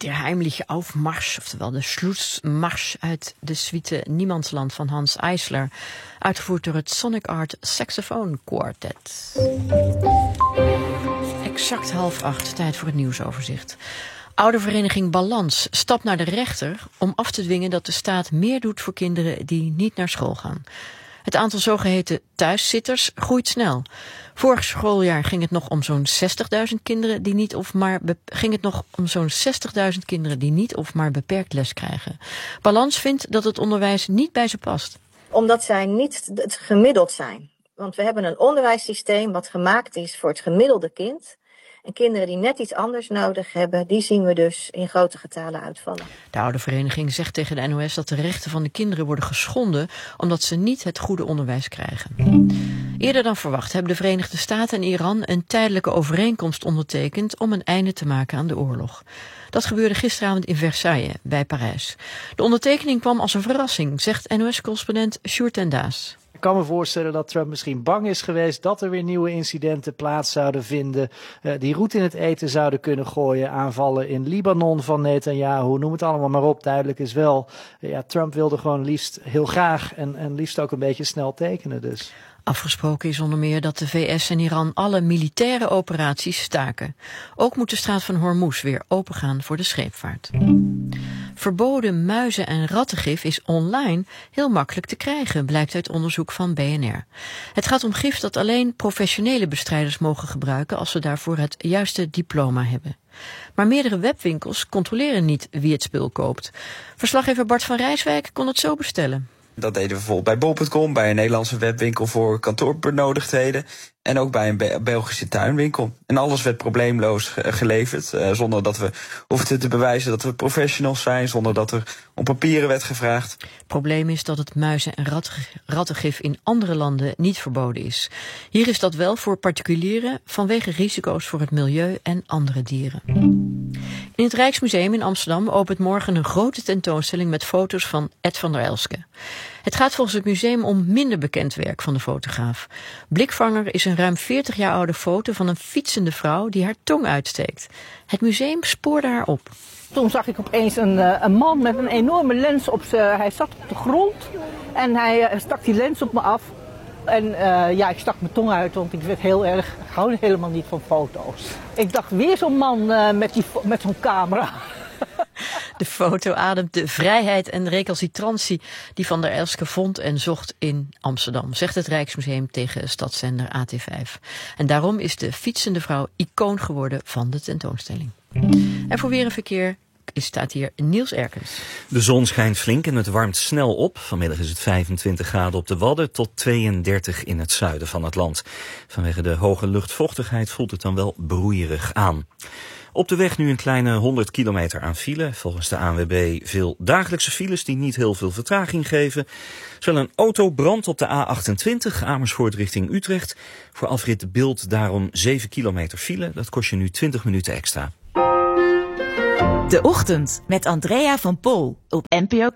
Der heimliche Aufmarsch, oftewel de Schlussmarsch uit de suite Niemandsland van Hans Eisler, uitgevoerd door het Sonic Art Saxophone Quartet. Exact 7:30, tijd voor het nieuwsoverzicht. Oudervereniging Balans stapt naar de rechter om af te dwingen dat de staat meer doet voor kinderen die niet naar school gaan. Het aantal zogeheten thuiszitters groeit snel. Vorig schooljaar ging het nog om zo'n 60.000 kinderen die niet of maar beperkt les krijgen. Balans vindt dat het onderwijs niet bij ze past. Omdat zij niet het gemiddeld zijn. Want we hebben een onderwijssysteem wat gemaakt is voor het gemiddelde kind. En kinderen die net iets anders nodig hebben, die zien we dus in grote getalen uitvallen. De oudervereniging zegt tegen de NOS dat de rechten van de kinderen worden geschonden omdat ze niet het goede onderwijs krijgen. Eerder dan verwacht hebben de Verenigde Staten en Iran een tijdelijke overeenkomst ondertekend om een einde te maken aan de oorlog. Dat gebeurde gisteravond in Versailles, bij Parijs. De ondertekening kwam als een verrassing, zegt NOS-correspondent Sjoerd ten Daas. Ik kan me voorstellen dat Trump misschien bang is geweest dat er weer nieuwe incidenten plaats zouden vinden. Die roet in het eten zouden kunnen gooien. Aanvallen in Libanon van Netanyahu, noem het allemaal maar op. Duidelijk is wel, Trump wilde gewoon liefst heel graag en liefst ook een beetje snel tekenen dus. Afgesproken is onder meer dat de VS en Iran alle militaire operaties staken. Ook moet de straat van Hormuz weer opengaan voor de scheepvaart. Verboden muizen- en rattengif is online heel makkelijk te krijgen, blijkt uit onderzoek van BNR. Het gaat om gif dat alleen professionele bestrijders mogen gebruiken als ze daarvoor het juiste diploma hebben. Maar meerdere webwinkels controleren niet wie het spul koopt. Verslaggever Bart van Rijswijk kon het zo bestellen. Dat deden we bijvoorbeeld bij bol.com, bij een Nederlandse webwinkel voor kantoorbenodigdheden en ook bij een Belgische tuinwinkel. En alles werd probleemloos geleverd, zonder dat we hoefden te bewijzen dat we professionals zijn, zonder dat er om papieren werd gevraagd. Het probleem is dat het muizen- en rattengif in andere landen niet verboden is. Hier is dat wel voor particulieren vanwege risico's voor het milieu en andere dieren. In het Rijksmuseum in Amsterdam opent morgen een grote tentoonstelling met foto's van Ed van der Elske. Het gaat volgens het museum om minder bekend werk van de fotograaf. Blikvanger is een ruim 40 jaar oude foto van een fietsende vrouw die haar tong uitsteekt. Het museum spoorde haar op. Toen zag ik opeens een man met een enorme lens op zijn. Hij zat op de grond en hij stak die lens op me af. En ik stak mijn tong uit, want ik hou helemaal niet van foto's. Ik dacht, weer zo'n man met zo'n camera. De foto ademt de vrijheid en recalcitrantie die Van der Elske vond en zocht in Amsterdam, zegt het Rijksmuseum tegen stadszender AT5. En daarom is de fietsende vrouw icoon geworden van de tentoonstelling. En voor weer en verkeer staat hier Niels Erkens. De zon schijnt flink en het warmt snel op. Vanmiddag is het 25 graden op de Wadden tot 32 in het zuiden van het land. Vanwege de hoge luchtvochtigheid voelt het dan wel broeierig aan. Op de weg nu een kleine 100 kilometer aan file. Volgens de ANWB veel dagelijkse files die niet heel veel vertraging geven. Zo een auto brandt op de A28 Amersfoort richting Utrecht. Voor afrit Bilt daarom 7 kilometer file. Dat kost je nu 20 minuten extra. De Ochtend met Andrea van Pol op NPO